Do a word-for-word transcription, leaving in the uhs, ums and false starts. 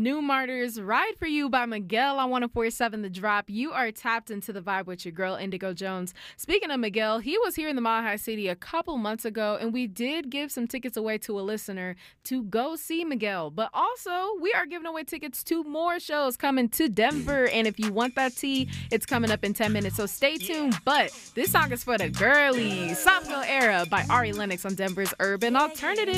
New Martyrs, Ride For You by Miguel on one oh four point seven The Drop. You are tapped into the vibe with your girl, Indigo Jones. Speaking of Miguel, he was here in the Mile High City a couple months ago, and we did give some tickets away to a listener to go see Miguel. But also, we are giving away tickets to more shows coming to Denver, and if you want that tea, it's coming up in ten minutes, so stay tuned. But this song is for the girlies. Soft Girl Era by Ari Lennox on Denver's Urban Alternative.